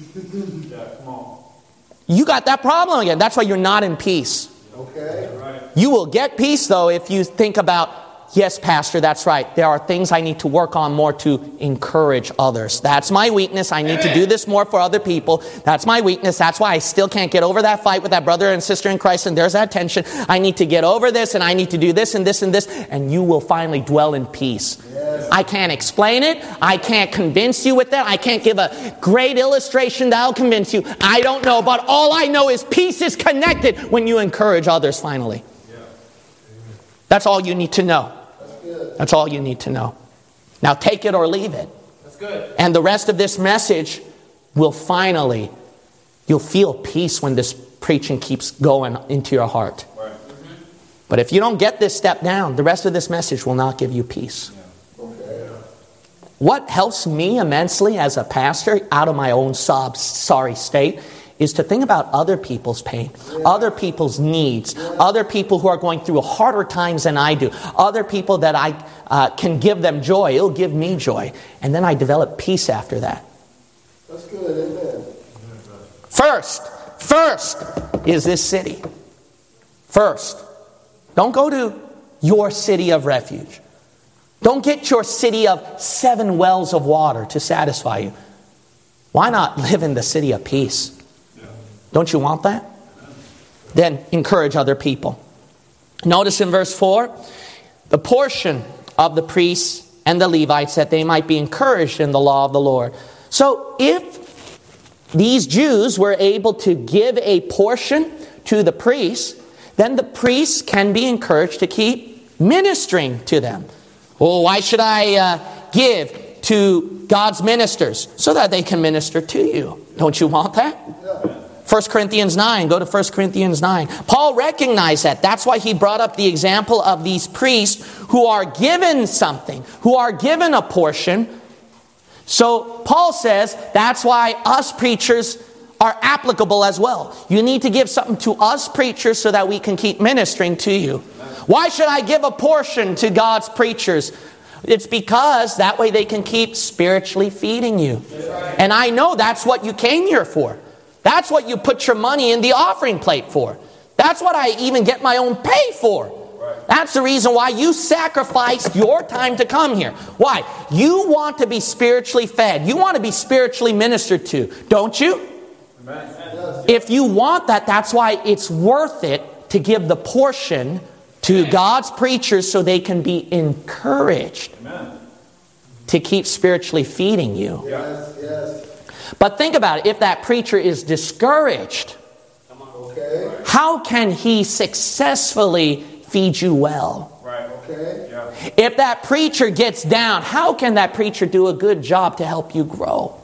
You got that problem again. That's why you're not in peace. Okay. You will get peace, though, if you think about, yes, Pastor, that's right. There are things I need to work on more to encourage others. That's my weakness. I need to do this more for other people. That's my weakness. That's why I still can't get over that fight with that brother and sister in Christ, and there's that tension. I need to get over this, and I need to do this and this and this, and you will finally dwell in peace. Yes. I can't explain it. I can't convince you with that. I can't give a great illustration that'll convince you. I don't know, but all I know is peace is connected when you encourage others finally. That's all you need to know. That's all you need to know. Now take it or leave it. That's good. And the rest of this message will finally, you'll feel peace when this preaching keeps going into your heart. Right. But if you don't get this step down, the rest of this message will not give you peace. Yeah. Okay. What helps me immensely as a pastor out of my own sorry state is to think about other people's pain, other people's needs, other people who are going through harder times than I do, other people that I can give them joy. It'll give me joy. And then I develop peace after that. That's good, amen. First is this city. First. Don't go to your city of refuge. Don't get your city of 7 wells of water to satisfy you. Why not live in the city of peace? Don't you want that? Then encourage other people. Notice in verse 4, the portion of the priests and the Levites that they might be encouraged in the law of the Lord. So if these Jews were able to give a portion to the priests, then the priests can be encouraged to keep ministering to them. Well, why should I give to God's ministers? So that they can minister to you. Don't you want that? 1 Corinthians 9. Go to 1 Corinthians 9. Paul recognized that. That's why he brought up the example of these priests who are given something, who are given a portion. So Paul says that's why us preachers are applicable as well. You need to give something to us preachers so that we can keep ministering to you. Why should I give a portion to God's preachers? It's because that way they can keep spiritually feeding you. And I know that's what you came here for. That's what you put your money in the offering plate for. That's what I even get my own pay for. That's the reason why you sacrificed your time to come here. Why? You want to be spiritually fed. You want to be spiritually ministered to, don't you? Amen. If you want that, that's why it's worth it to give the portion to God's preachers so they can be encouraged. Amen. To keep spiritually feeding you. Yes, yes. But think about it. If that preacher is discouraged, Okay. how can he successfully feed you well? Right. Okay. Yeah. If that preacher gets down, how can that preacher do a good job to help you grow?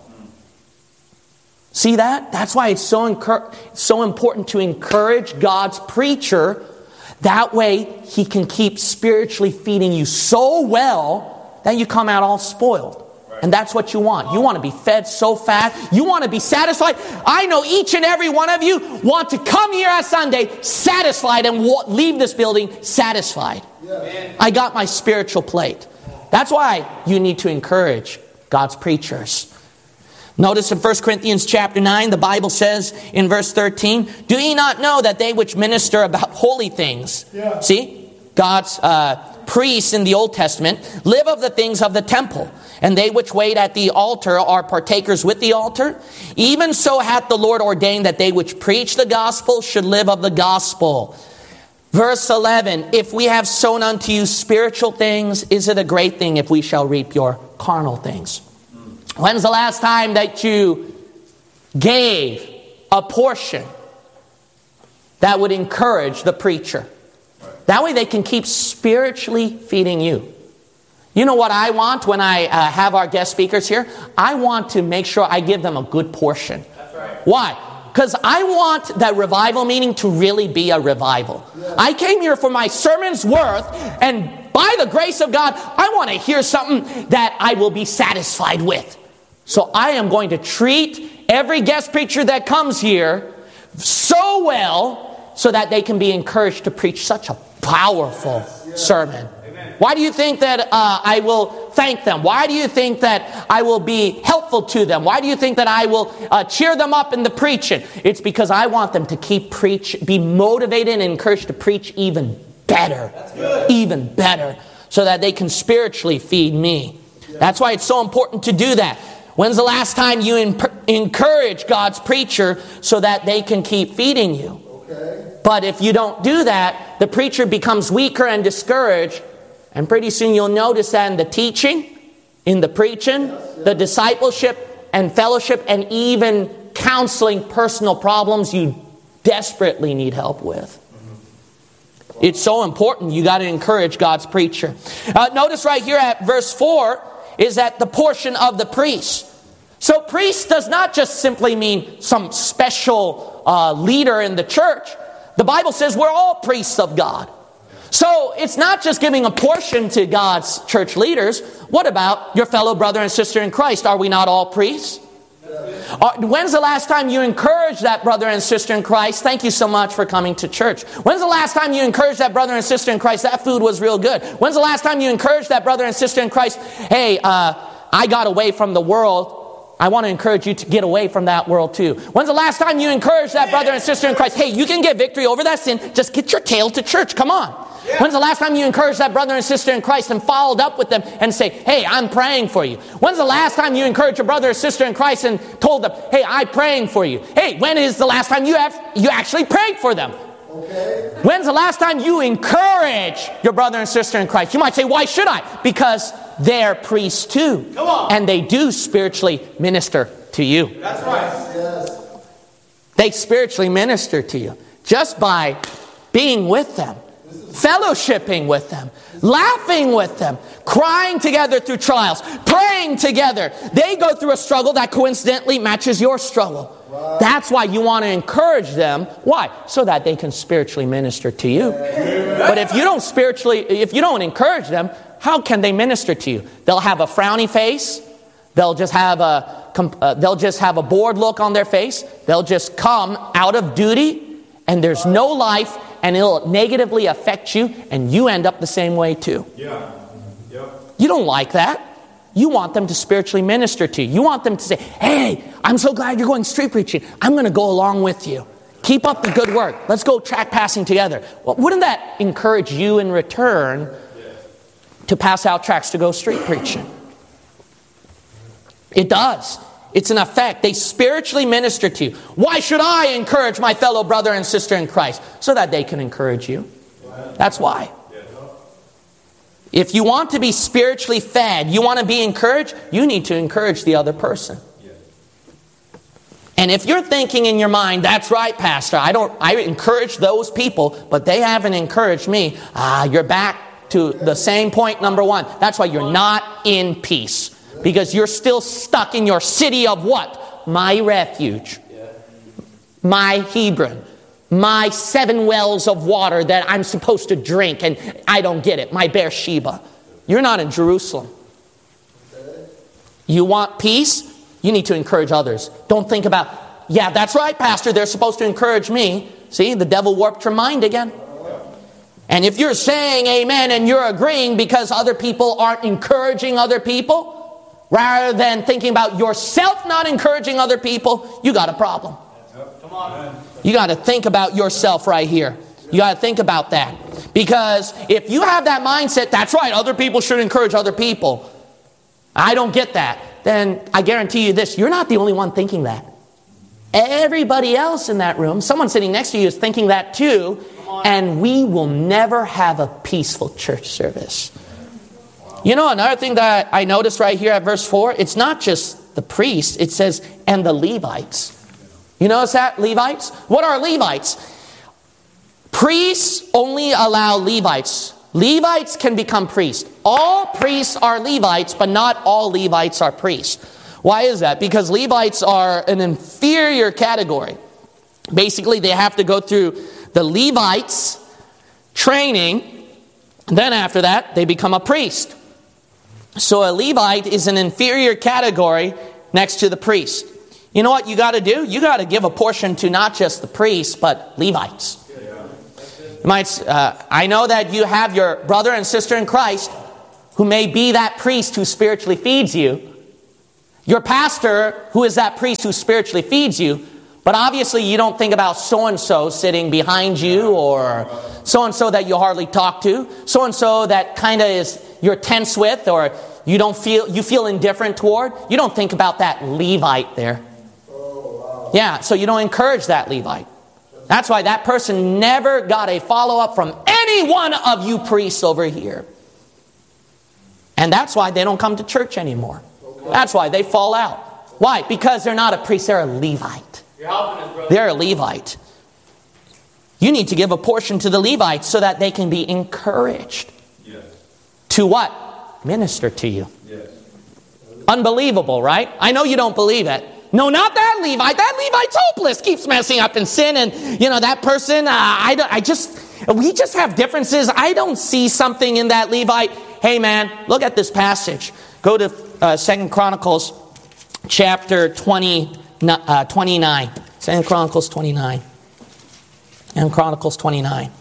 See that? That's why it's so important to encourage God's preacher. That way he can keep spiritually feeding you so well that you come out all spoiled. And that's what you want. You want to be fed so fast. You want to be satisfied. I know each and every one of you want to come here on Sunday satisfied and leave this building satisfied. Yes. I got my spiritual plate. That's why you need to encourage God's preachers. Notice in 1 Corinthians chapter 9, the Bible says in verse 13, do ye not know that they which minister about holy things, see, God's priests in the Old Testament, live of the things of the temple, and they which wait at the altar are partakers with the altar? Even so hath the Lord ordained that they which preach the gospel should live of the gospel. Verse 11, if we have sown unto you spiritual things, is it a great thing if we shall reap your carnal things? When's the last time that you gave a portion that would encourage the preacher? That way they can keep spiritually feeding you. You know what I want when I have our guest speakers here? I want to make sure I give them a good portion. That's right. Why? Because I want that revival meeting to really be a revival. Yeah. I came here for my sermon's worth, and by the grace of God, I want to hear something that I will be satisfied with. So I am going to treat every guest preacher that comes here so well so that they can be encouraged to preach such a powerful sermon. Amen. Why do you think that I will thank them? Why do you think that I will be helpful to them? Why do you think that I will cheer them up in the preaching? It's because I want them to be motivated and encouraged to preach even better. Even better. So that they can spiritually feed me. That's why it's so important to do that. When's the last time you encourage God's preacher so that they can keep feeding you? But if you don't do that, the preacher becomes weaker and discouraged. And pretty soon you'll notice that in the teaching, in the preaching, the discipleship and fellowship, and even counseling personal problems you desperately need help with. It's so important. You got to encourage God's preacher. Notice right here at verse 4 is that the portion of the priest. So priest does not just simply mean some special leader in the church. The Bible says we're all priests of God. So it's not just giving a portion to God's church leaders. What about your fellow brother and sister in Christ? Are we not all priests? When's the last time you encouraged that brother and sister in Christ? Thank you so much for coming to church. When's the last time you encouraged that brother and sister in Christ? That food was real good. When's the last time you encouraged that brother and sister in Christ? Hey, I got away from the world. I want to encourage you to get away from that world too. When's the last time you encouraged that brother and sister in Christ? Hey, you can get victory over that sin. Just get your tail to church. Come on. When's the last time you encouraged that brother and sister in Christ and followed up with them and say, hey, I'm praying for you? When's the last time you encouraged a brother or sister in Christ and told them, hey, I'm praying for you? Hey, when is the last time you actually prayed for them? When's the last time you encourage your brother and sister in Christ? You might say, why should I? Because they're priests too. And they do spiritually minister to you. That's right. Yes. They spiritually minister to you just by being with them, fellowshipping with them, laughing with them, crying together through trials, praying together. They go through a struggle that coincidentally matches your struggle. Right. That's why you want to encourage them. Why? So that they can spiritually minister to you. But if you don't encourage them, how can they minister to you? They'll have a frowny face. They'll just have a bored look on their face. They'll just come out of duty, and there's no life, and it'll negatively affect you, and you end up the same way too. Yeah. Yep. You don't like that. You want them to spiritually minister to you. You want them to say, hey, I'm so glad you're going street preaching. I'm going to go along with you. Keep up the good work. Let's go track passing together. Well, wouldn't that encourage you in return to pass out tracts to go street preaching? It does. It's an effect. They spiritually minister to you. Why should I encourage my fellow brother and sister in Christ? So that they can encourage you. That's why. If you want to be spiritually fed, you want to be encouraged, you need to encourage the other person. And if you're thinking in your mind, that's right, Pastor, I encourage those people, but they haven't encouraged me. You're back to the same point, number one. That's why you're not in peace. Because you're still stuck in your city of what? My refuge. My Hebron. My 7 wells of water that I'm supposed to drink and I don't get it. My Beersheba. You're not in Jerusalem. You want peace? You need to encourage others. Don't think about, yeah, that's right, Pastor, they're supposed to encourage me. See, the devil warped your mind again. And if you're saying amen and you're agreeing because other people aren't encouraging other people, rather than thinking about yourself not encouraging other people, you got a problem. Come on. You got to think about yourself right here. You got to think about that. Because if you have that mindset, that's right, other people should encourage other people. I don't get that. Then I guarantee you this, you're not the only one thinking that. Everybody else in that room, someone sitting next to you is thinking that too. And we will never have a peaceful church service. You know, another thing that I noticed right here at verse 4, it's not just the priests, it says, and the Levites. You notice that? Levites? What are Levites? Priests only allow Levites. Levites can become priests. All priests are Levites, but not all Levites are priests. Why is that? Because Levites are an inferior category. Basically, they have to go through the Levites training. And then after that, they become a priest. So a Levite is an inferior category next to the priest. You know what you got to do? You got to give a portion to not just the priests, but Levites. I know that you have your brother and sister in Christ who may be that priest who spiritually feeds you. Your pastor who is that priest who spiritually feeds you. But obviously you don't think about so-and-so sitting behind you, or so-and-so that you hardly talk to, so-and-so that kind of is you're tense with, or you feel indifferent toward. You don't think about that Levite there. Yeah, so you don't encourage that Levite. That's why that person never got a follow-up from any one of you priests over here. And that's why they don't come to church anymore. That's why they fall out. Why? Because they're not a priest, they're a Levite. They're a Levite. You need to give a portion to the Levites so that they can be encouraged. Yes. To what? Minister to you. Yes. Unbelievable, right? I know you don't believe it. No, not that Levite. That Levite's hopeless. Keeps messing up in sin. And, that person, we just have differences. I don't see something in that Levite. Hey, man, look at this passage. Go to 2 Chronicles chapter 29. 2 Chronicles 29. And Chronicles 29.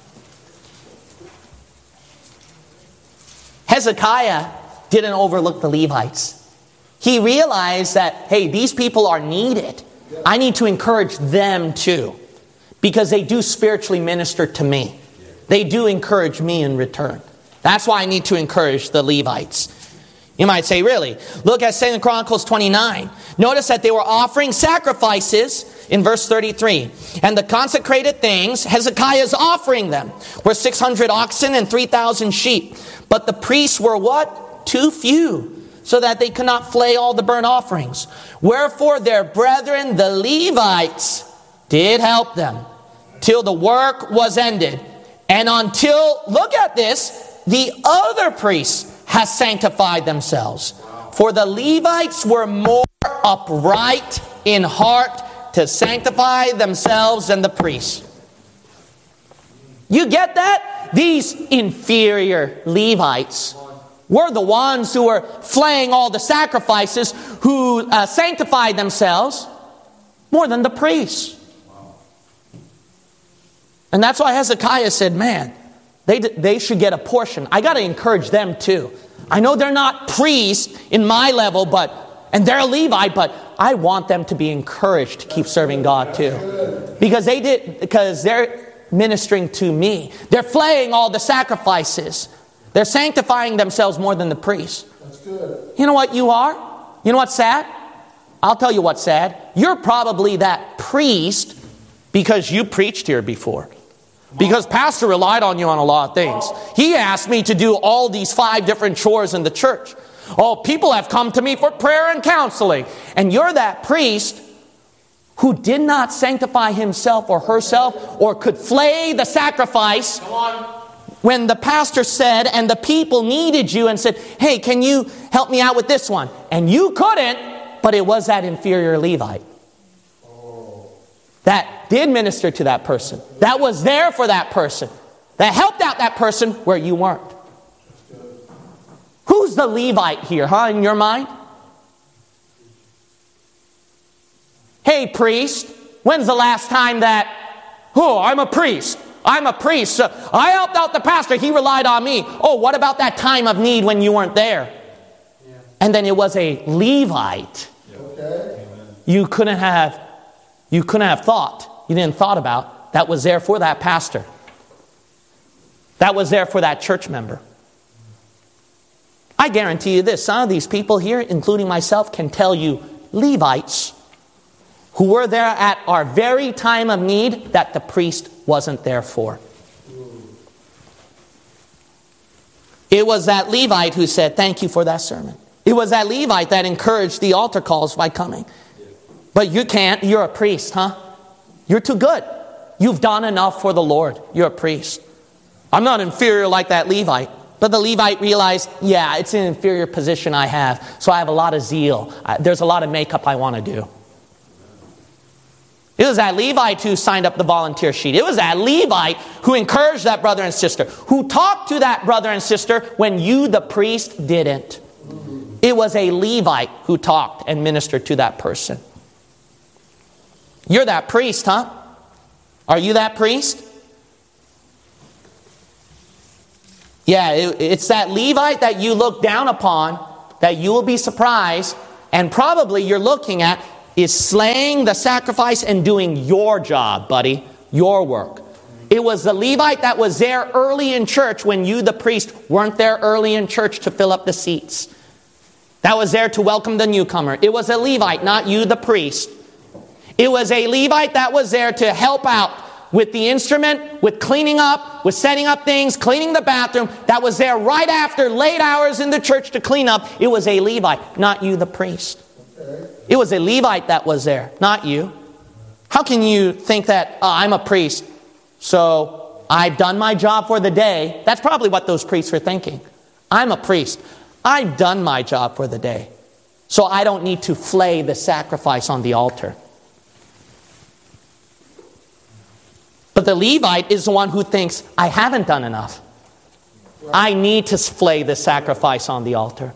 Hezekiah didn't overlook the Levites. He realized that, hey, these people are needed. I need to encourage them too, because they do spiritually minister to me. They do encourage me in return. That's why I need to encourage the Levites. You might say, really? Look at 2 Chronicles 29. Notice that they were offering sacrifices in verse 33. And the consecrated things, Hezekiah is offering them, were 600 oxen and 3,000 sheep. But the priests were what? Too few, so that they could not flay all the burnt offerings. Wherefore their brethren, the Levites, did help them till the work was ended. And until, look at this, the other priests has sanctified themselves. For the Levites were more upright in heart to sanctify themselves than the priests. You get that? These inferior Levites were the ones who were flaying all the sacrifices, who sanctified themselves more than the priests. And that's why Hezekiah said, man, they should get a portion. I got to encourage them too. I know they're not priests in my level, and they're a Levite, but I want them to be encouraged to keep serving God too. Because they're ministering to me. They're flaying all the sacrifices. They're sanctifying themselves more than the priests. That's good. You know what you are? You know what's sad? I'll tell you what's sad. You're probably that priest because you preached here before. Because pastor relied on you on a lot of things. He asked me to do all these 5 different chores in the church. Oh, people have come to me for prayer and counseling. And you're that priest who did not sanctify himself or herself or could flay the sacrifice when the pastor said and the people needed you and said, hey, can you help me out with this one? And you couldn't, but it was that inferior Levite that did minister to that person, that was there for that person, that helped out that person where you weren't. Who's the Levite here, in your mind? Hey, priest, when's the last time that, I'm a priest. I'm a priest. I helped out the pastor. He relied on me. Oh, what about that time of need when you weren't there? Yeah. And then it was a Levite. Okay. You couldn't have thought. You didn't thought about. That was there for that pastor. That was there for that church member. I guarantee you this. Some of these people here, including myself, can tell you Levites who were there at our very time of need that the priest wasn't there for. It was that Levite who said, thank you for that sermon. It was that Levite that encouraged the altar calls by coming. But you can't. You're a priest, You're too good. You've done enough for the Lord. You're a priest. I'm not inferior like that Levite. But the Levite realized, it's an inferior position I have. So I have a lot of zeal. There's a lot of makeup I want to do. It was that Levite who signed up the volunteer sheet. It was that Levite who encouraged that brother and sister, who talked to that brother and sister when you, the priest, didn't. It was a Levite who talked and ministered to that person. You're that priest, Are you that priest? Yeah, it's that Levite that you look down upon that you will be surprised, and probably you're looking at is slaying the sacrifice and doing your job, buddy, your work. It was the Levite that was there early in church when you, the priest, weren't there early in church to fill up the seats. That was there to welcome the newcomer. It was a Levite, not you, the priest. It was a Levite that was there to help out with the instrument, with cleaning up, with setting up things, cleaning the bathroom. That was there right after late hours in the church to clean up. It was a Levite, not you, the priest. It was a Levite that was there, not you. How can you think that, I'm a priest, so I've done my job for the day? That's probably what those priests were thinking. I'm a priest. I've done my job for the day, so I don't need to flay the sacrifice on the altar. But the Levite is the one who thinks, I haven't done enough. I need to flay the sacrifice on the altar.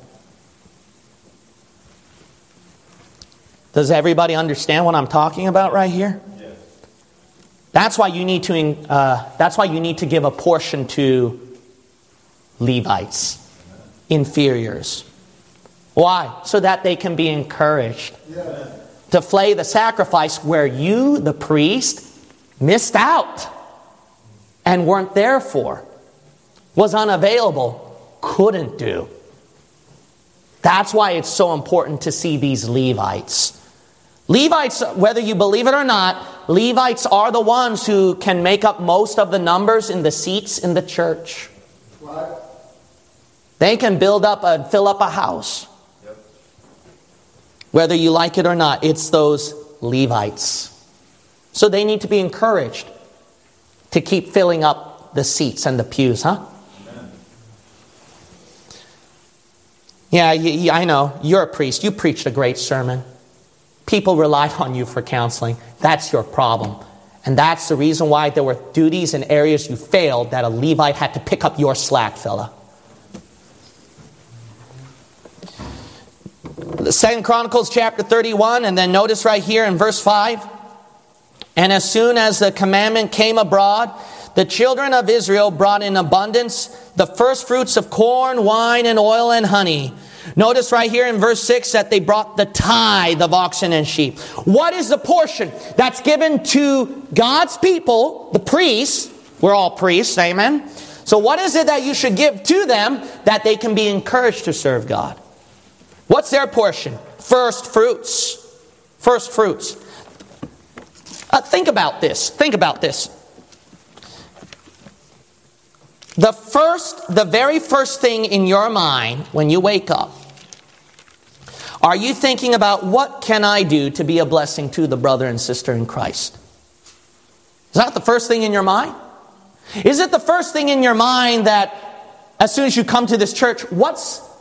Does everybody understand what I'm talking about right here? Yes. That's why you need to give a portion to Levites, inferiors. Why? So that they can be encouraged to flay the sacrifice where you, the priest, missed out and weren't there for, was unavailable, couldn't do. That's why it's so important to see these Levites. Levites, whether you believe it or not, Levites are the ones who can make up most of the numbers in the seats in the church. What? They can fill up a house. Yep. Whether you like it or not, it's those Levites. So they need to be encouraged to keep filling up the seats and the pews, huh? Amen. Yeah, I know. You're a priest. You preached a great sermon. People relied on you for counseling. That's your problem. And that's the reason why there were duties and areas you failed that a Levite had to pick up your slack, fella. The 2 Chronicles chapter 31, and then notice right here in verse 5. And as soon as the commandment came abroad, the children of Israel brought in abundance the first fruits of corn, wine, and oil, and honey. Notice right here in verse 6 that they brought the tithe of oxen and sheep. What is the portion that's given to God's people, the priests? We're all priests, amen? So what is it that you should give to them that they can be encouraged to serve God? What's their portion? First fruits. First fruits. Think about this. Think about this. The very first thing in your mind when you wake up, are you thinking about what can I do to be a blessing to the brother and sister in Christ? Is that the first thing in your mind? Is it the first thing in your mind that as soon as you come to this church, what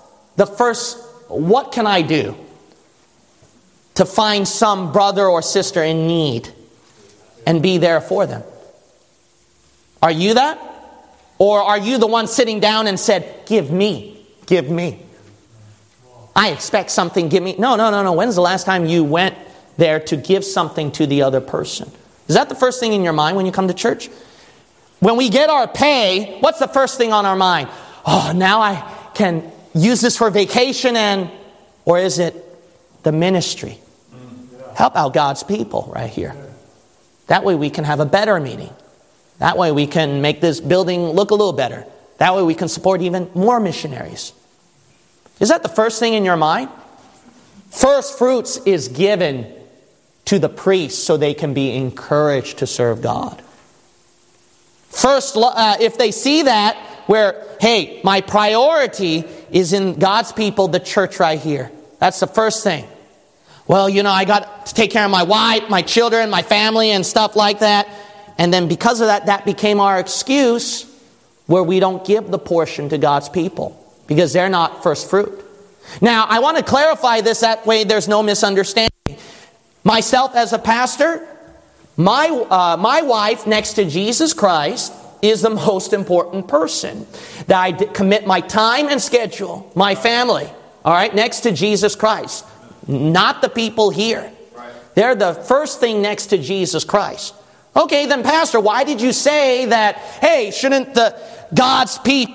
can I do to find some brother or sister in need and be there for them? Are you that? Or are you the one sitting down and said, give me, give me. I expect something, give me. No. When's the last time you went there to give something to the other person? Is that the first thing in your mind when you come to church? When we get our pay, what's the first thing on our mind? Oh, now I can use this for vacation or is it the ministry? Help out God's people right here. That way we can have a better meeting. That way we can make this building look a little better. That way we can support even more missionaries. Is that the first thing in your mind? First fruits is given to the priests so they can be encouraged to serve God. First, if they see that, where, hey, my priority is in God's people, the church right here. That's the first thing. Well, I got to take care of my wife, my children, my family, and stuff like that. And then because of that, that became our excuse where we don't give the portion to God's people because they're not first fruit. Now, I want to clarify this that way there's no misunderstanding. Myself as a pastor, my wife next to Jesus Christ is the most important person that I commit my time and schedule, my family, all right, next to Jesus Christ, not the people here. They're the first thing next to Jesus Christ. Okay, then Pastor, why did you say that, hey, shouldn't the God's people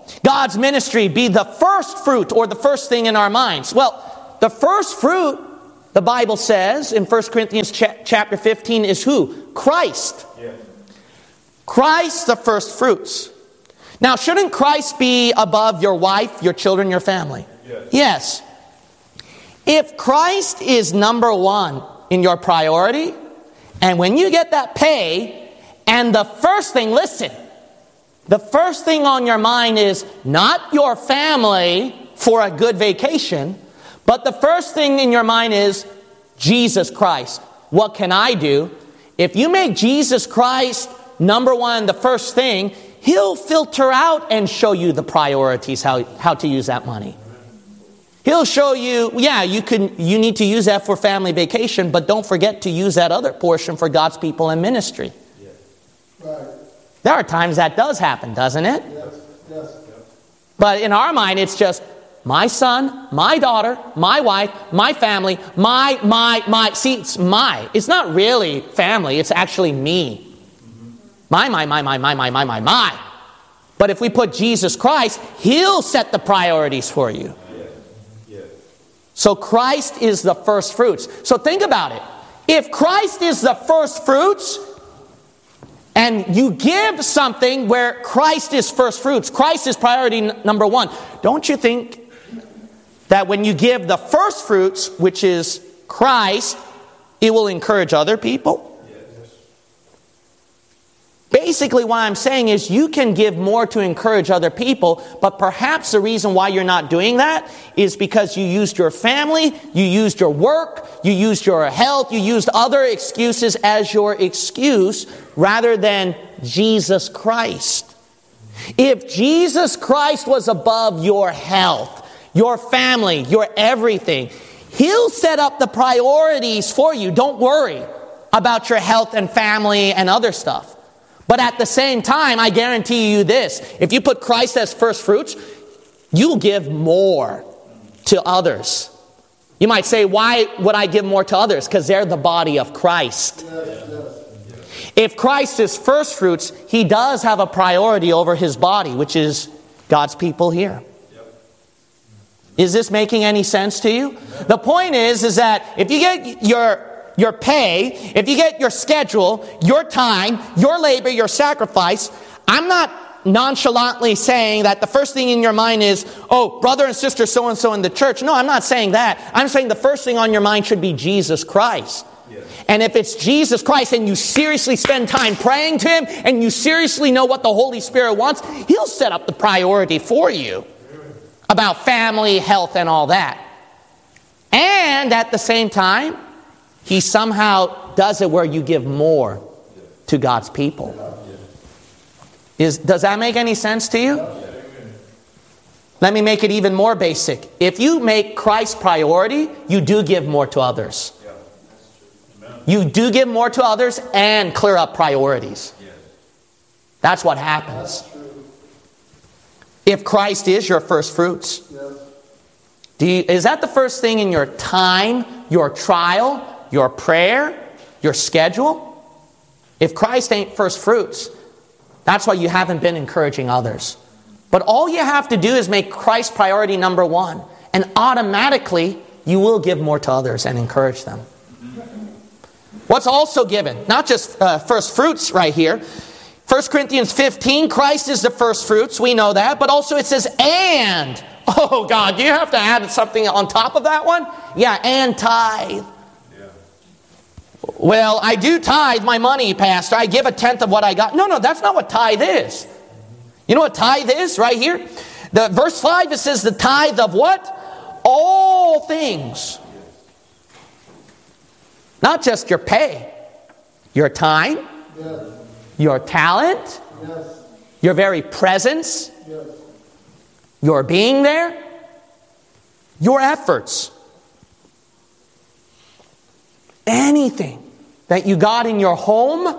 God's ministry be the first fruit or the first thing in our minds? Well, the first fruit, the Bible says in 1 Corinthians chapter 15 is who? Christ. Yes. Christ, the first fruits. Now, shouldn't Christ be above your wife, your children, your family? Yes. Yes. If Christ is number one in your priority, and when you get that pay, and the first thing, listen, the first thing on your mind is not your family for a good vacation, but the first thing in your mind is Jesus Christ. What can I do? If you make Jesus Christ number one, the first thing, He'll filter out and show you the priorities, how to use that money. He'll show you, you need to use that for family vacation, but don't forget to use that other portion for God's people and ministry. Yes. Right. There are times that does happen, doesn't it? Yes. Yes. But in our mind, it's just my son, my daughter, my wife, my family, my. See, it's my. It's not really family. It's actually me. My. But if we put Jesus Christ, He'll set the priorities for you. Yes. Yes. So Christ is the first fruits. So think about it. If Christ is the first fruits, and you give something where Christ is first fruits, Christ is priority number one, don't you think that when you give the first fruits, which is Christ, it will encourage other people? Yes. Basically, what I'm saying is you can give more to encourage other people, but perhaps the reason why you're not doing that is because you used your family, you used your work, you used your health, you used other excuses as your excuse rather than Jesus Christ. If Jesus Christ was above your health, your family, your everything, He'll set up the priorities for you. Don't worry about your health and family and other stuff. But at the same time, I guarantee you this. If you put Christ as first fruits, you'll give more to others. You might say, why would I give more to others? Because they're the body of Christ. If Christ is first fruits, He does have a priority over His body, which is God's people here. Is this making any sense to you? The point is that if you get your pay, if you get your schedule, your time, your labor, your sacrifice, I'm not nonchalantly saying that the first thing in your mind is, oh, brother and sister so-and-so in the church. No, I'm not saying that. I'm saying the first thing on your mind should be Jesus Christ. Yes. And if it's Jesus Christ and you seriously spend time praying to Him and you seriously know what the Holy Spirit wants, He'll set up the priority for you about family, health, and all that. And at the same time, He somehow does it where you give more to God's people. Does that make any sense to you? Let me make it even more basic. If you make Christ priority, you do give more to others. You do give more to others and clear up priorities. That's what happens. If Christ is your first fruits. Is that the first thing in your time, your trial, your prayer, your schedule? If Christ ain't first fruits, that's why you haven't been encouraging others. But all you have to do is make Christ priority number one, and automatically you will give more to others and encourage them. What's also given? Not just first fruits right here. 1 Corinthians 15, Christ is the first fruits. We know that. But also it says, and. Oh, God, do you have to add something on top of that one? Yeah, and tithe. Well, I do tithe my money, Pastor. I give a tenth of what I got. No, that's not what tithe is. You know what tithe is right here? The verse 5, it says the tithe of what? All things. Not just your pay. Your time. Yes. Your talent. Yes. Your very presence. Yes. Your being there. Your efforts. Anything that you got in your home,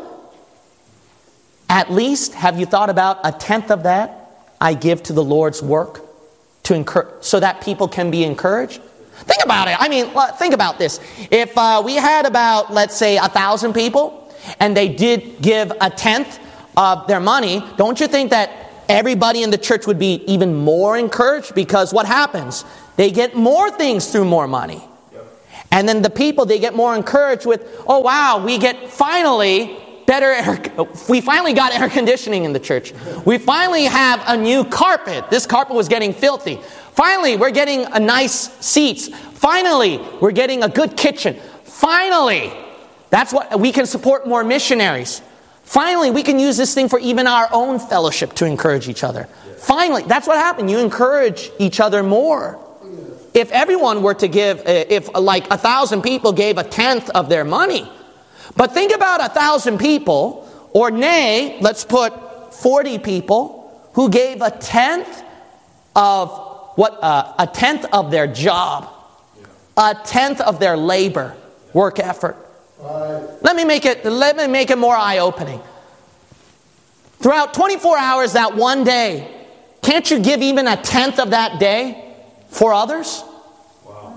at least have you thought about a tenth of that I give to the Lord's work so that people can be encouraged? Think about it. Think about this. If we had about, let's say, 1,000 people, and they did give a tenth of their money, don't you think that everybody in the church would be even more encouraged, because what happens? They get more things through more money. And then the people, they get more encouraged with, oh wow, we finally got air conditioning in the church. We finally have a new carpet. This carpet was getting filthy. Finally, we're getting a nice seats. Finally, we're getting a good kitchen. Finally, that's what we can support more missionaries. Finally, we can use this thing for even our own fellowship to encourage each other. Finally, that's what happened. You encourage each other more. If everyone were to give, if like 1,000 people gave 1/10 of their money, but think about 1,000 people, or nay, let's put 40 people who gave 1/10 of a 1/10 of their job, 1/10 of their labor, work effort. Let me make it more eye-opening. Throughout 24 hours that one day, can't you give even 1/10 of that day for others? Wow.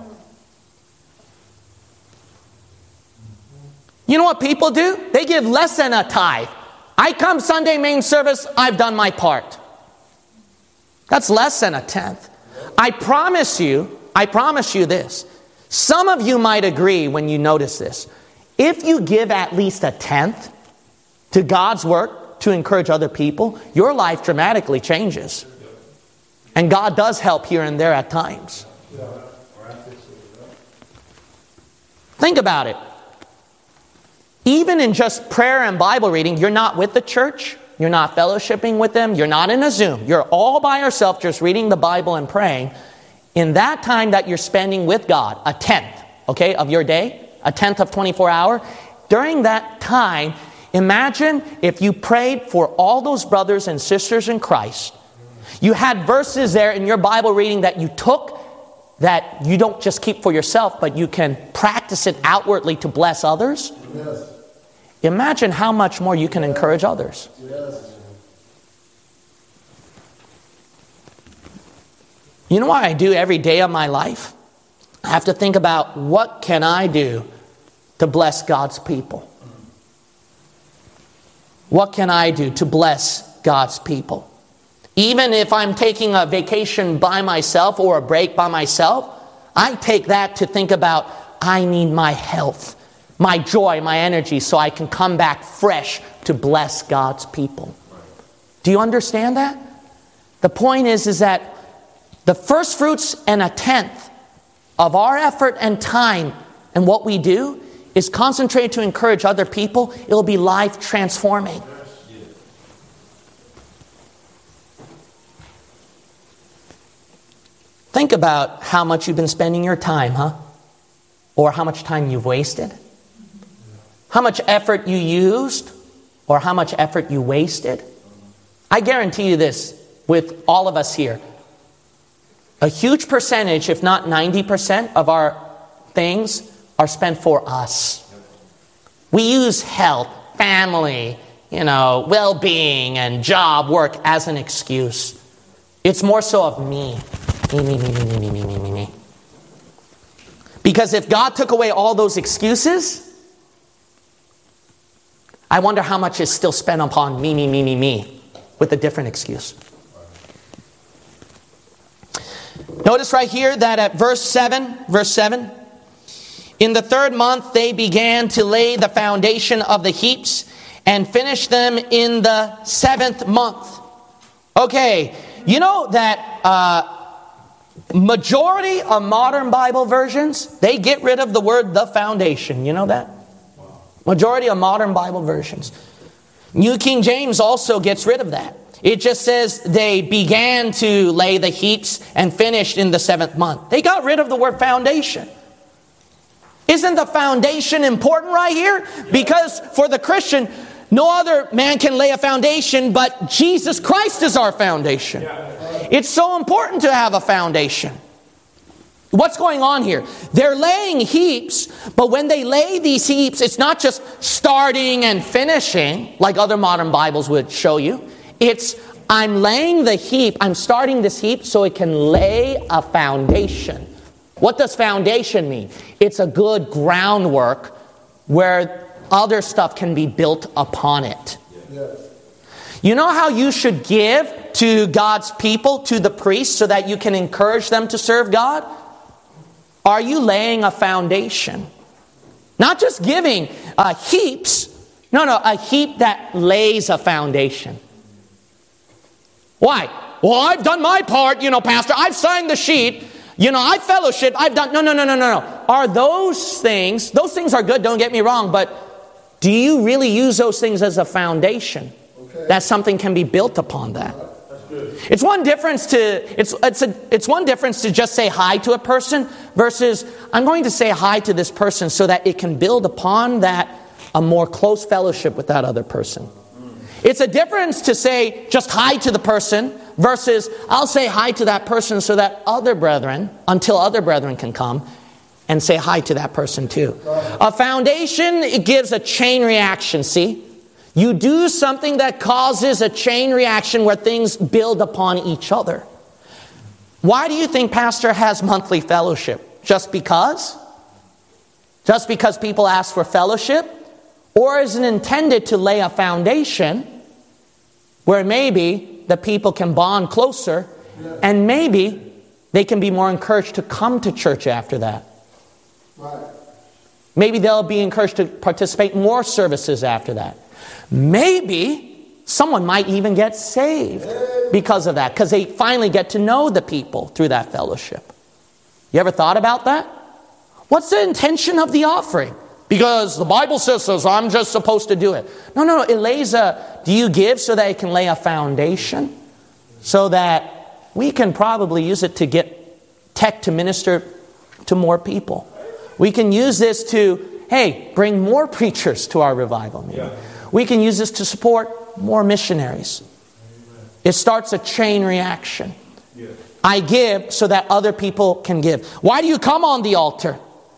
You know what people do? They give less than a tithe. I come Sunday main service, I've done my part. That's less than 1/10. I promise you this. Some of you might agree when you notice this. If you give at least 1/10 to God's work to encourage other people, your life dramatically changes. And God does help here and there at times. Think about it. Even in just prayer and Bible reading, you're not with the church, you're not fellowshipping with them, you're not in a Zoom. You're all by yourself just reading the Bible and praying. In that time that you're spending with God, 1/10, okay, of your day, 1/10 of 24 hours, during that time, imagine if you prayed for all those brothers and sisters in Christ. You had verses there in your Bible reading that you took, that you don't just keep for yourself, but you can practice it outwardly to bless others. Yes. Imagine how much more you can encourage others. Yes. You know what I do every day of my life? I have to think about, what can I do to bless God's people? What can I do to bless God's people? Even if I'm taking a vacation by myself or a break by myself, I take that to think about, I need my health, my joy, my energy, so I can come back fresh to bless God's people. Do you understand that? The point is that the first fruits and 1/10 of our effort and time and what we do is concentrated to encourage other people. It'll be life transforming. Think about how much you've been spending your time, or how much time you've wasted. How much effort you used, or how much effort you wasted. I guarantee you this, with all of us here, a huge percentage, if not 90% of our things are spent for us. We use health, family, well-being and job, work as an excuse. It's more so of me. Me. Because if God took away all those excuses, I wonder how much is still spent upon me, with a different excuse. Notice right here that at verse 7, in the 3rd month they began to lay the foundation of the heaps and finish them in the 7th month. Okay, you know that majority of modern Bible versions, they get rid of the word "the foundation." You know that? Majority of modern Bible versions. New King James also gets rid of that. It just says they began to lay the heaps and finished in the 7th month. They got rid of the word foundation. Isn't the foundation important right here? Because for the Christian, no other man can lay a foundation, but Jesus Christ is our foundation. It's so important to have a foundation. What's going on here? They're laying heaps, but when they lay these heaps, it's not just starting and finishing, like other modern Bibles would show you. It's, I'm laying the heap, I'm starting this heap so it can lay a foundation. What does foundation mean? It's a good groundwork where other stuff can be built upon it. You know how you should give to God's people, to the priests, so that you can encourage them to serve God? Are you laying a foundation? Not just giving heaps. No, a heap that lays a foundation. Why? Well, I've done my part, Pastor. I've signed the sheet. I fellowship. I've done... No. Are those things are good, don't get me wrong, but do you really use those things as a foundation? Okay. That something can be built upon that. That's good. It's one difference to just say hi to a person versus I'm going to say hi to this person so that it can build upon that a more close fellowship with that other person. It's a difference to say just hi to the person versus I'll say hi to that person so that until other brethren can come and say hi to that person too. A foundation, it gives a chain reaction, see? You do something that causes a chain reaction where things build upon each other. Why do you think Pastor has monthly fellowship? Just because? Just because people ask for fellowship? Or is it intended to lay a foundation where maybe the people can bond closer and maybe they can be more encouraged to come to church after that? Right. Maybe they'll be encouraged to participate in more services after that. Maybe someone might even get saved because of that, because they finally get to know the people through that fellowship. You ever thought about that? What's the intention of the offering? Because the Bible says so, so I'm just supposed to do it. No. It lays do you give so that it can lay a foundation? So that we can probably use it to get tech to minister to more people. We can use this to, bring more preachers to our revival meeting. Yeah. We can use this to support more missionaries. Amen. It starts a chain reaction. Yeah. I give so that other people can give. Why do you come on the altar?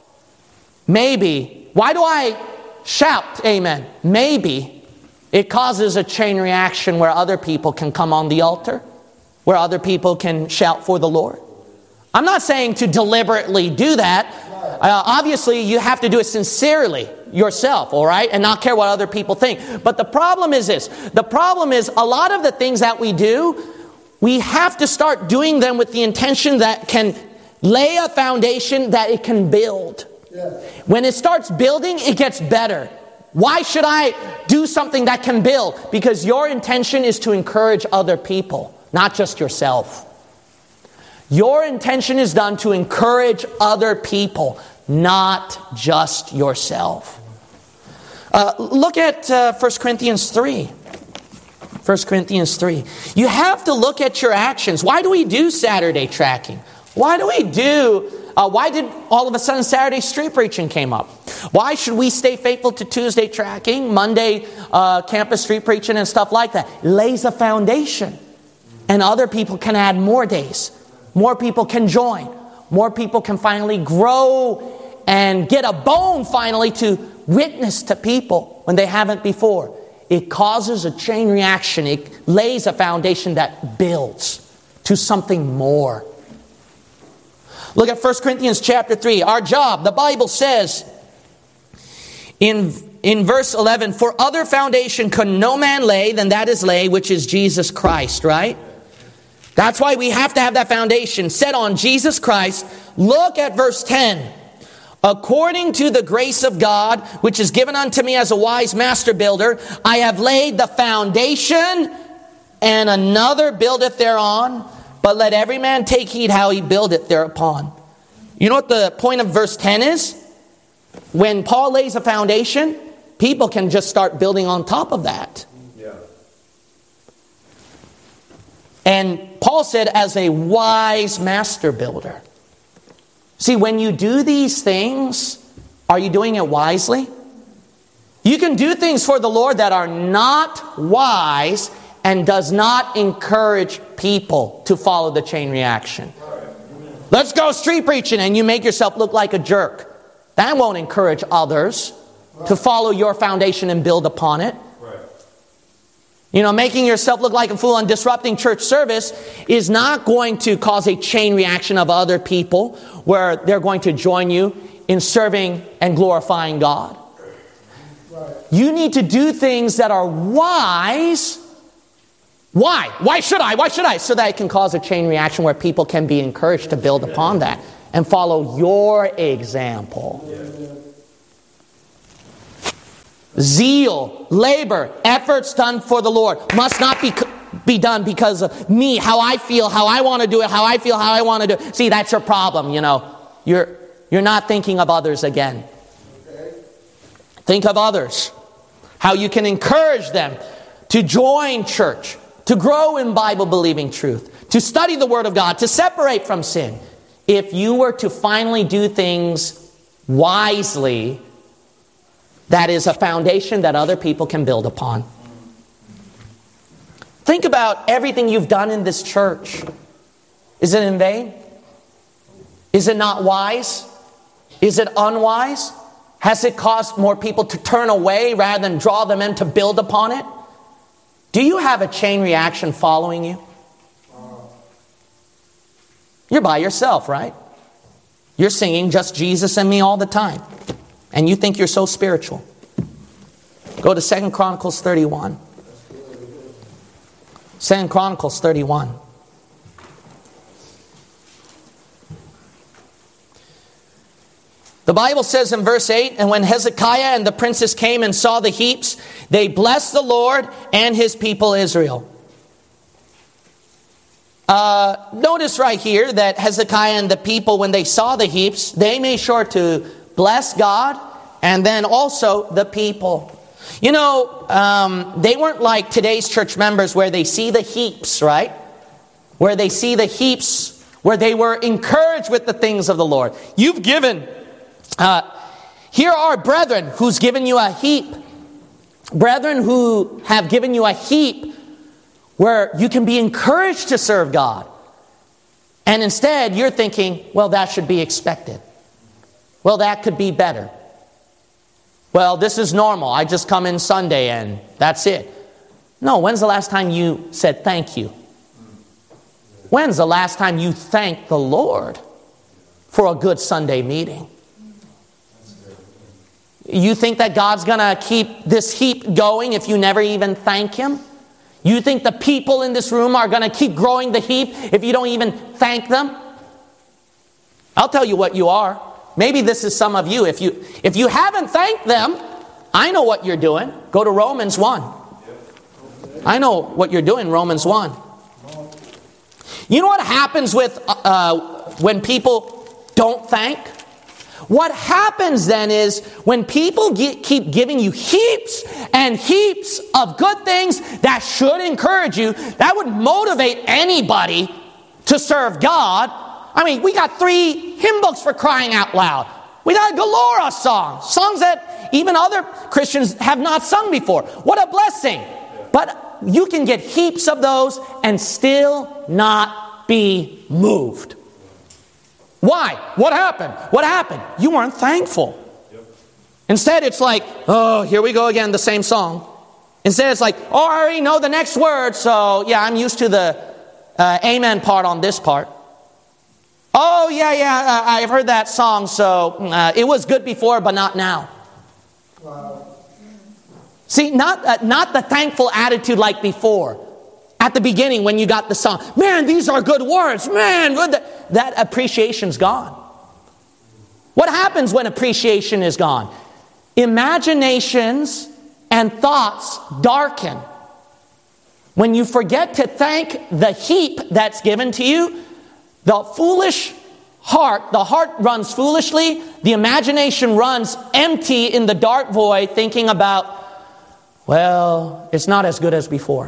Maybe. Why do I shout amen? Maybe it causes a chain reaction where other people can come on the altar, where other people can shout for the Lord. I'm not saying to deliberately do that. Obviously, you have to do it sincerely yourself, all right? And not care what other people think. But the problem is this. The problem is a lot of the things that we do, we have to start doing them with the intention that can lay a foundation that it can build. When it starts building, it gets better. Why should I do something that can build? Because your intention is to encourage other people, not just yourself. Your intention is done to encourage other people, not just yourself. Look at 1 Corinthians 3. 1 Corinthians 3. You have to look at your actions. Why do we do Saturday tracking? Why did all of a sudden Saturday street preaching came up? Why should we stay faithful to Tuesday tracking, Monday campus street preaching and stuff like that? It lays a foundation. And other people can add more days. More people can join. More people can finally grow and get a bone finally to witness to people when they haven't before. It causes a chain reaction. It lays a foundation that builds to something more. Look at 1 Corinthians chapter 3. Our job, the Bible says in verse 11, for other foundation could no man lay than that is laid, which is Jesus Christ, right? That's why we have to have that foundation set on Jesus Christ. Look at verse 10. According to the grace of God, which is given unto me as a wise master builder, I have laid the foundation, and another buildeth thereon. But let every man take heed how he buildeth thereupon. You know what the point of verse 10 is? When Paul lays a foundation, people can just start building on top of that. Yeah. And Paul said, as a wise master builder. See, when you do these things, are you doing it wisely? You can do things for the Lord that are not wise and does not encourage people to follow the chain reaction. Let's go street preaching, and you make yourself look like a jerk. That won't encourage others to follow your foundation and build upon it. Making yourself look like a fool and disrupting church service is not going to cause a chain reaction of other people where they're going to join you in serving and glorifying God. You need to do things that are wise Why? Why should I? Why should I? So that it can cause a chain reaction where people can be encouraged to build upon that and follow your example. Zeal, labor, efforts done for the Lord must not be done because of me, how I feel, how I want to do it, how I feel, how I want to do it. See, that's your problem, you know. You're not thinking of others again. Think of others. How you can encourage them to join church, to grow in Bible-believing truth, to study the Word of God, to separate from sin. If you were to finally do things wisely, that is a foundation that other people can build upon. Think about everything you've done in this church. Is it in vain? Is it not wise? Is it unwise? Has it caused more people to turn away rather than draw them in to build upon it? Do you have a chain reaction following you? You're by yourself, right? You're singing just Jesus and me all the time. And you think you're so spiritual. Go to 2 Chronicles 31. 2 Chronicles 31. The Bible says in verse 8, and when Hezekiah and the princes came and saw the heaps, they blessed the Lord and his people Israel. Notice right here that Hezekiah and the people, when they saw the heaps, they made sure to bless God and then also the people. You know, they weren't like today's church members where they see the heaps, right? Where they see the heaps, where they were encouraged with the things of the Lord. You've given, here are brethren who's given you a heap. Brethren who have given you a heap where you can be encouraged to serve God. And instead, you're thinking, well, that should be expected. Well, that could be better. Well, this is normal. I just come in Sunday and that's it. No, when's the last time you said thank you? When's the last time you thanked the Lord for a good Sunday meeting? You think that God's going to keep this heap going if you never even thank Him? You think the people in this room are going to keep growing the heap if you don't even thank them? I'll tell you what you are. Maybe this is some of you. If you haven't thanked them, I know what you're doing. Go to Romans 1. I know what you're doing, Romans 1. You know what happens with when people don't thank? What happens then is when people keep giving you heaps and heaps of good things that should encourage you, that would motivate anybody to serve God. I mean, we got 3 hymn books for crying out loud. We got a galore of songs that even other Christians have not sung before. What a blessing. But you can get heaps of those and still not be moved. Why? What happened? What happened? You weren't thankful. Instead, it's like, oh, here we go again, the same song. Instead, it's like, oh, I already know the next word, so yeah, I'm used to the amen part on this part. Oh, yeah, I've heard that song, so it was good before, but not now. Wow. See, not the thankful attitude like before. At the beginning when you got the song, man, these are good words. Man, that appreciation's gone. What happens when appreciation is gone? Imaginations and thoughts darken. When you forget to thank the heap that's given to you, the heart runs foolishly, the imagination runs empty in the dark void, thinking about, well, it's not as good as before.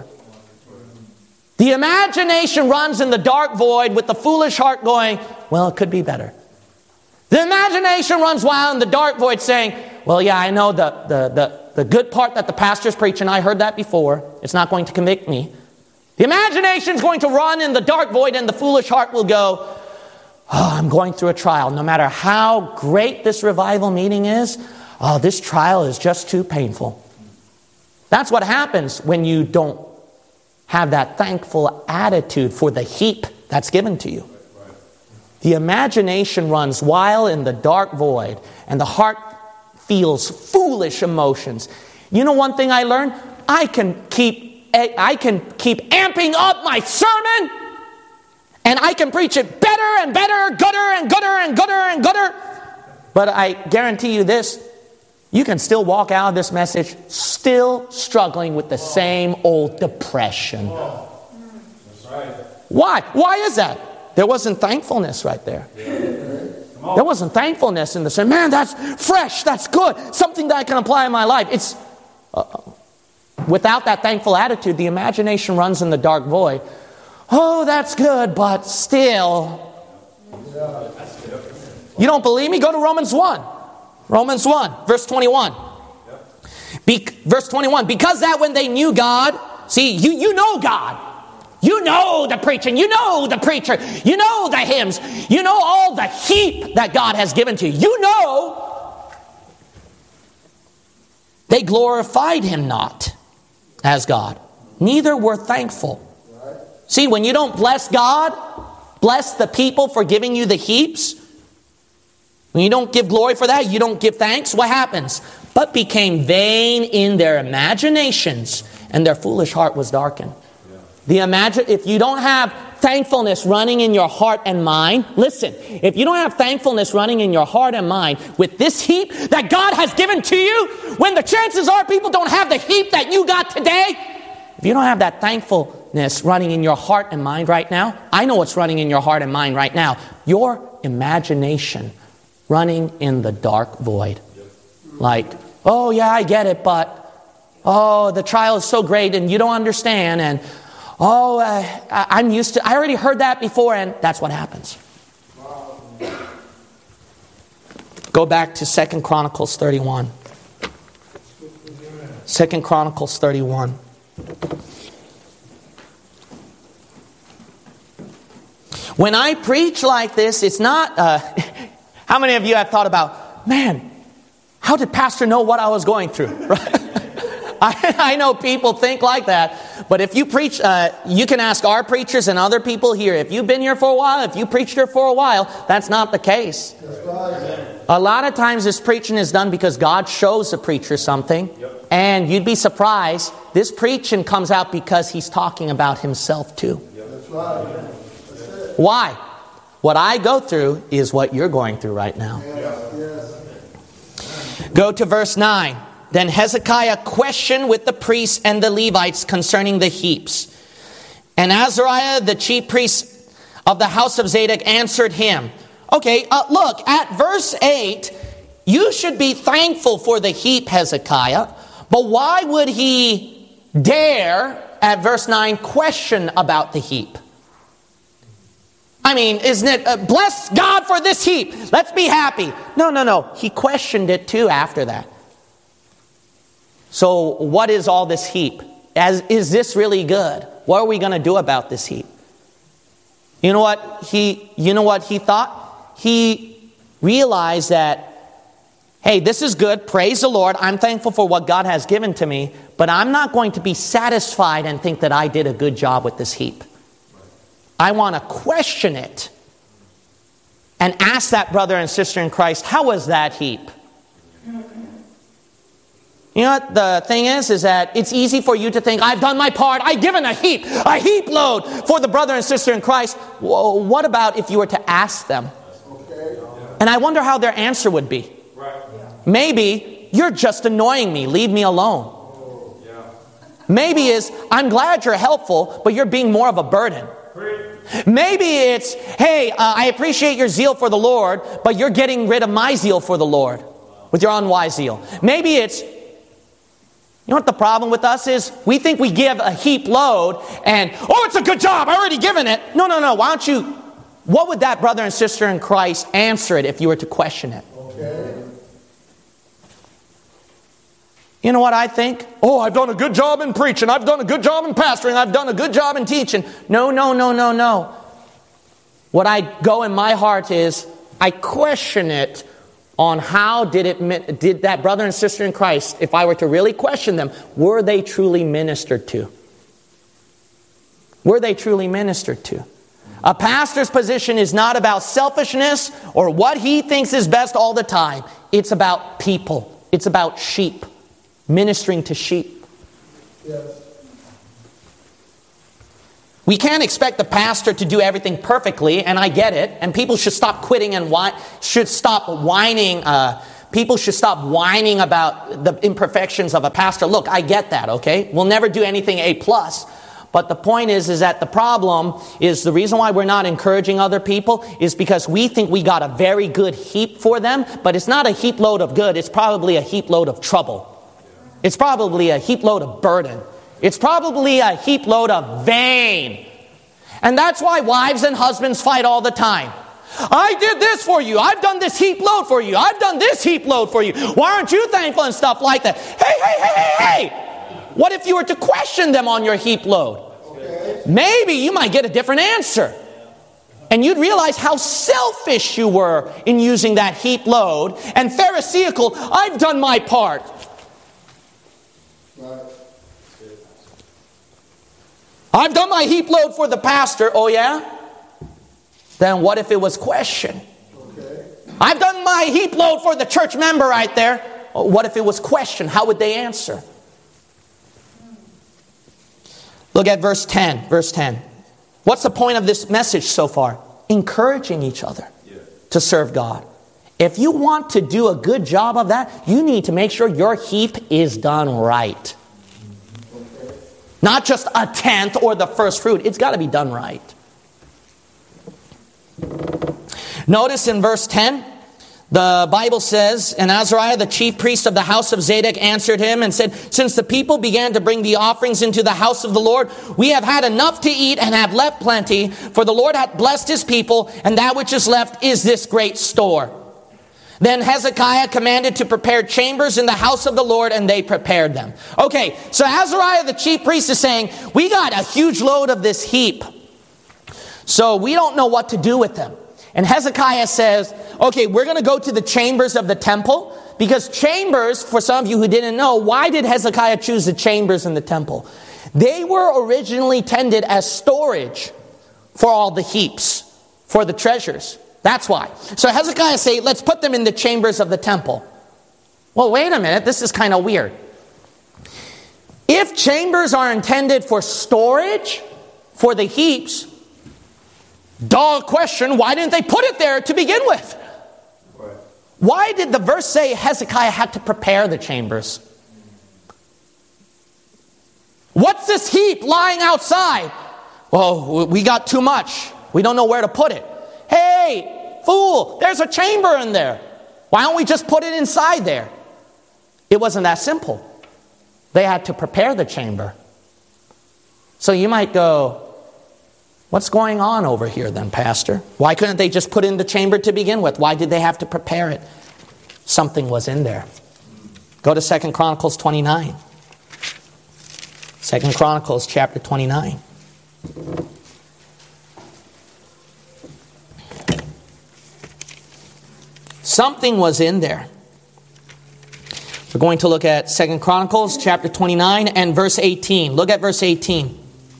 The imagination runs in the dark void with the foolish heart going, well, it could be better. The imagination runs wild in the dark void saying, well, yeah, I know the good part that the pastor's preaching, I heard that before. It's not going to convict me. The imagination's going to run in the dark void and the foolish heart will go, oh, I'm going through a trial. No matter how great this revival meeting is, oh, this trial is just too painful. That's what happens when you don't have that thankful attitude for the heap that's given to you. The imagination runs wild in the dark void, and the heart feels foolish emotions. You know one thing I learned? I can keep amping up my sermon, and I can preach it better and better, gooder and gooder and gooder and gooder. But I guarantee you this, you can still walk out of this message still struggling with the same old depression. That's right. Why? Why is that? There wasn't thankfulness right there. There wasn't thankfulness in the sermon. Man, that's fresh, that's good, something that I can apply in my life. It's without that thankful attitude, the imagination runs in the dark void. Oh, that's good, but still. You don't believe me? Go to Romans 1. Romans 1, verse 21. Verse 21, because that when they knew God, see, you know God. You know the preaching. You know the preacher. You know the hymns. You know all the heap that God has given to you. You know they glorified Him not as God. Neither were thankful. See, when you don't bless God, bless the people for giving you the heaps, when you don't give glory for that, you don't give thanks, what happens? But became vain in their imaginations, and their foolish heart was darkened. If you don't have thankfulness running in your heart and mind, listen, if you don't have thankfulness running in your heart and mind with this heap that God has given to you, when the chances are people don't have the heap that you got today, if you don't have that thankfulness running in your heart and mind right now, I know what's running in your heart and mind right now. Your imagination running in the dark void. Like, oh yeah, I get it, but oh, the trial is so great and you don't understand, and oh, I'm used to, I already heard that before, and that's what happens. Go back to 2 Chronicles 31. 2 Chronicles 31. When I preach like this, it's not, how many of you have thought about, man, how did Pastor know what I was going through? Right? I know people think like that, but if you preach, you can ask our preachers and other people here, if you've been here for a while, if you preached here for a while, that's not the case. That's right. A lot of times this preaching is done because God shows the preacher something, and you'd be surprised, this preaching comes out because He's talking about Himself too. That's right. That's why? What I go through is what you're going through right now. Yes. Go to verse 9. Then Hezekiah questioned with the priests and the Levites concerning the heaps. And Azariah, the chief priest of the house of Zadok, answered him. Okay, look, at verse 8, you should be thankful for the heap, Hezekiah. But why would he dare, at verse 9, question about the heap? I mean, isn't it, bless God for this heap, let's be happy. No. He questioned it too after that. So what is all this heap? Is this really good? What are we going to do about this heap? You know what he thought? He realized that, hey, this is good. Praise the Lord. I'm thankful for what God has given to me. But I'm not going to be satisfied and think that I did a good job with this heap. I want to question it and ask that brother and sister in Christ, how was that heap? You know what the thing is that it's easy for you to think, I've done my part, I've given a heap load for the brother and sister in Christ. Well, what about if you were to ask them? And I wonder how their answer would be. Maybe, you're just annoying me, leave me alone. Maybe it's, I'm glad you're helpful, but you're being more of a burden. Maybe it's, hey, I appreciate your zeal for the Lord, but you're getting rid of my zeal for the Lord with your unwise zeal. Maybe it's, you know what the problem with us is? We think we give a heap load and, oh, it's a good job, I already given it. No. Why don't you, what would that brother and sister in Christ answer it if you were to question it? Okay. You know what I think? Oh, I've done a good job in preaching, I've done a good job in pastoring, I've done a good job in teaching. No. What I go in my heart is, I question it on how did that brother and sister in Christ, if I were to really question them, were they truly ministered to? Were they truly ministered to? A pastor's position is not about selfishness or what he thinks is best all the time. It's about people. It's about sheep. Ministering to sheep. Yes. We can't expect the pastor to do everything perfectly, and I get it. And people should stop quitting and should stop whining. People should stop whining about the imperfections of a pastor. Look, I get that, okay? We'll never do anything A+. But the point is that the problem is the reason why we're not encouraging other people is because we think we got a very good heap for them, but it's not a heap load of good. It's probably a heap load of trouble. It's probably a heap load of burden. It's probably a heap load of vain. And that's why wives and husbands fight all the time. I did this for you. I've done this heap load for you. I've done this heap load for you. Why aren't you thankful and stuff like that? Hey. What if you were to question them on your heap load? Maybe you might get a different answer. And you'd realize how selfish you were in using that heap load. And Pharisaical, I've done my part. I've done my heap load for the pastor. Oh yeah? Then what if it was question? I've done my heap load for the church member right there. What if it was question? How would they answer? Look at verse 10. Verse 10. What's the point of this message so far? Encouraging each other to serve God. If you want to do a good job of that, you need to make sure your heap is done right. Not just a tenth or the first fruit. It's got to be done right. Notice in verse 10, the Bible says, and Azariah, the chief priest of the house of Zadok, answered him and said, since the people began to bring the offerings into the house of the Lord, we have had enough to eat and have left plenty, for the Lord hath blessed his people, and that which is left is this great store. Then Hezekiah commanded to prepare chambers in the house of the Lord, and they prepared them. Okay, so Azariah the chief priest is saying, we got a huge load of this heap, so we don't know what to do with them. And Hezekiah says, okay, we're going to go to the chambers of the temple, because chambers, for some of you who didn't know, why did Hezekiah choose the chambers in the temple? They were originally tended as storage for all the heaps, for the treasures. That's why. So Hezekiah said, let's put them in the chambers of the temple. Well, wait a minute. This is kind of weird. If chambers are intended for storage, for the heaps, duh question, why didn't they put it there to begin with? Why did the verse say Hezekiah had to prepare the chambers? What's this heap lying outside? Well, we got too much. We don't know where to put it. Hey, fool, there's a chamber in there. Why don't we just put it inside there? It wasn't that simple. They had to prepare the chamber. So you might go, what's going on over here then, Pastor? Why couldn't they just put it in the chamber to begin with? Why did they have to prepare it? Something was in there. Go to 2 Chronicles 29. 2 Chronicles chapter 29. Something was in there. We're going to look at 2 Chronicles chapter 29 and verse 18. Look at verse 18.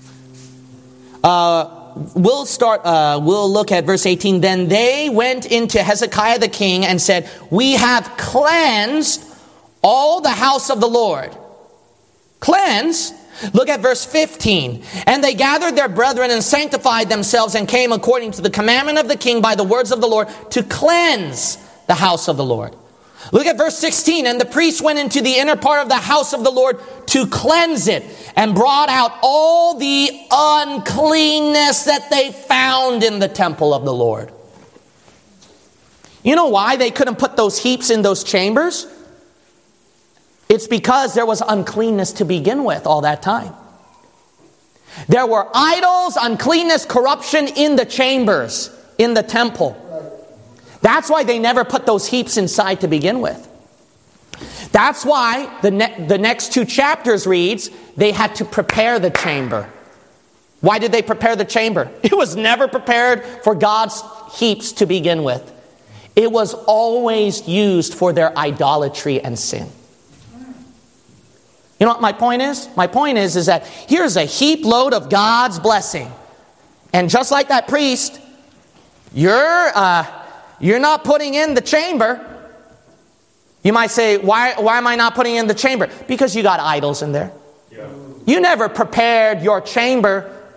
We'll look at verse 18. Then they went into Hezekiah the king and said, we have cleansed all the house of the Lord. Cleanse? Look at verse 15. And they gathered their brethren and sanctified themselves and came according to the commandment of the king by the words of the Lord to cleanse the house of the Lord. Look at verse 16. And the priests went into the inner part of the house of the Lord to cleanse it and brought out all the uncleanness that they found in the temple of the Lord. You know why they couldn't put those heaps in those chambers? It's because there was uncleanness to begin with all that time. There were idols, uncleanness, corruption in the chambers, in the temple. That's why they never put those heaps inside to begin with. That's why the next two chapters reads, they had to prepare the chamber. Why did they prepare the chamber? It was never prepared for God's heaps to begin with. It was always used for their idolatry and sin. You know what my point is? My point is that here's a heap load of God's blessing. And just like that priest, you're not putting in the chamber. You might say, why am I not putting in the chamber? Because you got idols in there. Yeah. You never prepared your chamber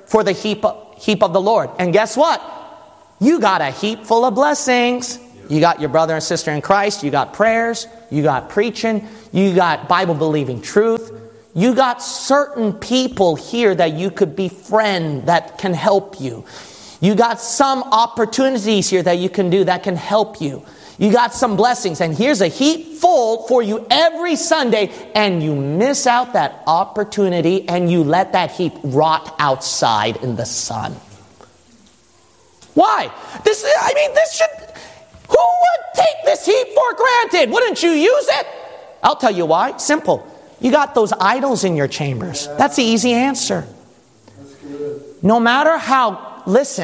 for the heap of the Lord. And guess what? You got a heap full of blessings. You got your brother and sister in Christ. You got prayers. You got preaching. You got Bible-believing truth. You got certain people here that you could befriend that can help you. You got some opportunities here that you can do that can help you. You got some blessings. And here's a heap full for you every Sunday. And you miss out that opportunity and you let that heap rot outside in the sun. Why? This should... Who would take this heap for granted? Wouldn't you use it? I'll tell you why. Simple. You got those idols in your chambers. That's the easy answer. No matter how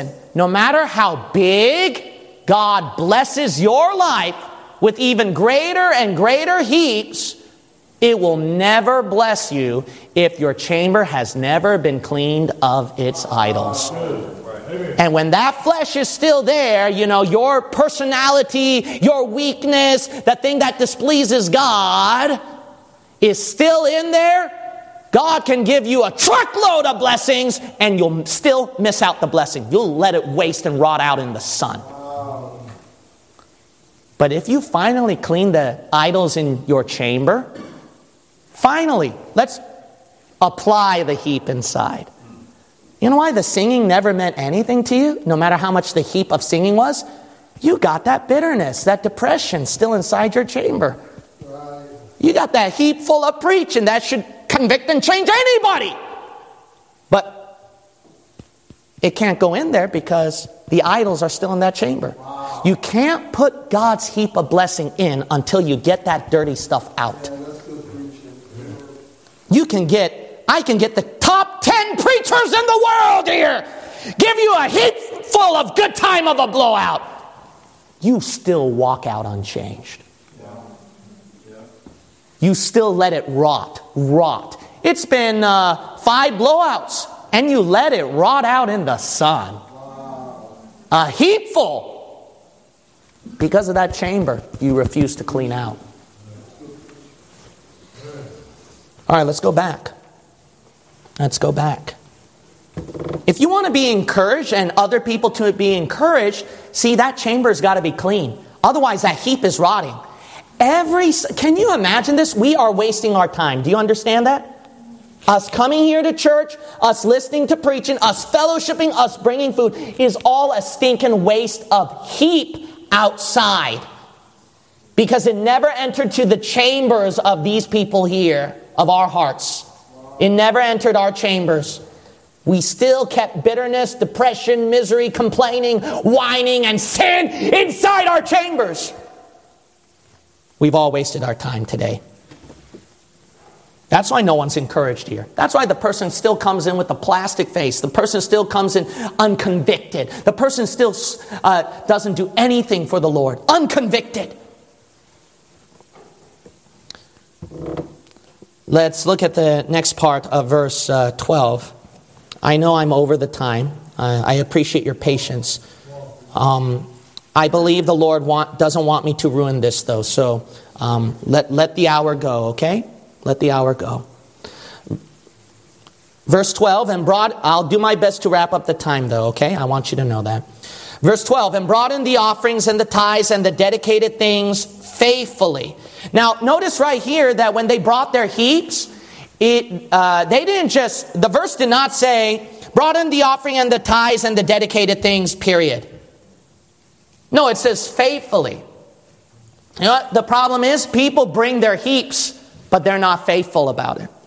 big God blesses your life with even greater and greater heaps, it will never bless you if your chamber has never been cleaned of its idols. And when that flesh is still there, your personality, your weakness, the thing that displeases God is still in there, God can give you a truckload of blessings and you'll still miss out the blessing. You'll let it waste and rot out in the sun. But if you finally clean the idols in your chamber, finally, let's apply the heap inside. You know why the singing never meant anything to you, no matter how much the heap of singing was? You got that bitterness, that depression still inside your chamber. Right. You got that heap full of preaching that should convict and change anybody. But it can't go in there because the idols are still in that chamber. Wow. You can't put God's heap of blessing in until you get that dirty stuff out. I can get the top 10 preachers in the world here. Give you a heap full of good time of a blowout. You still walk out unchanged. You still let it rot. It's been 5 blowouts and you let it rot out in the sun. A heap full. Because of that chamber you refuse to clean out. All right, let's go back. If you want to be encouraged and other people to be encouraged, see, that chamber's got to be clean. Otherwise, that heap is rotting. Can you imagine this? We are wasting our time. Do you understand that? Us coming here to church, us listening to preaching, us fellowshipping, us bringing food is all a stinking waste of heap outside. Because it never entered to the chambers of these people here, of our hearts. It never entered our chambers. We still kept bitterness, depression, misery, complaining, whining, and sin inside our chambers. We've all wasted our time today. That's why no one's encouraged here. That's why the person still comes in with a plastic face. The person still comes in unconvicted. The person still doesn't do anything for the Lord. Unconvicted. Let's look at the next part of verse 12. I know I'm over the time. I appreciate your patience. I believe the Lord doesn't want me to ruin this, though. So let the hour go, okay? Let the hour go. Verse 12, I'll do my best to wrap up the time, though, okay? I want you to know that. Verse 12, and brought in the offerings and the tithes and the dedicated things faithfully. Now, notice right here that when they brought their heaps, the verse did not say, brought in the offering and the tithes and the dedicated things, period. No, it says faithfully. You know what the problem is? People bring their heaps, but they're not faithful about it.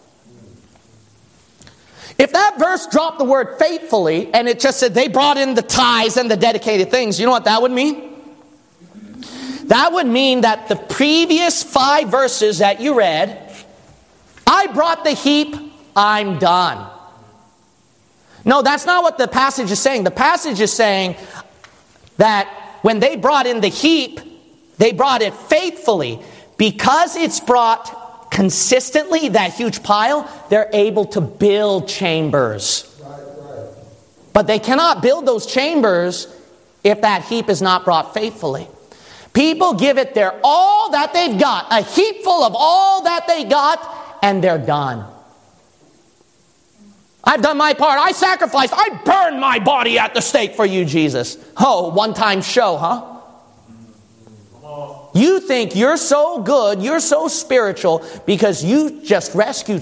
If that verse dropped the word faithfully, and it just said they brought in the tithes and the dedicated things, you know what that would mean? That would mean that the previous 5 verses that you read, I brought the heap, I'm done. No, that's not what the passage is saying. The passage is saying that when they brought in the heap, they brought it faithfully. Because it's brought consistently, that huge pile, they're able to build chambers. Right. But they cannot build those chambers if that heap is not brought faithfully. People give it their all that they've got, a heap full of all that they got, and they're done. I've done my part. I sacrificed. I burned my body at the stake for you, Jesus. Oh, one-time show, huh? You think you're so good, you're so spiritual because you just rescued